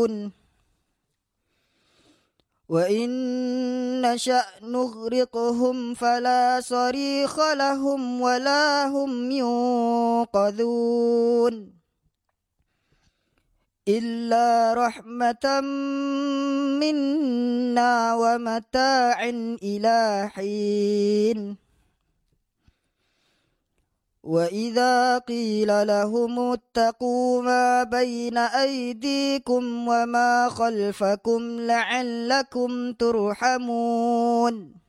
وإن نشأ نغرقهم فلا صريخ لهم ولا هم ينقذون إلا رحمة منا ومتاع إلى حين وإذا قيل لهم اتقوا ما بين أيديكم وما خلفكم لعلكم ترحمون